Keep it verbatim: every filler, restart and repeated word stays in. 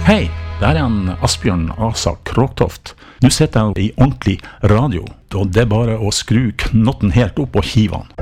Hei, der er han Asbjørn Asa Kråktoft. Nå sitter jeg i ordentlig radio, og det er bare å skru knotten helt opp og hive han.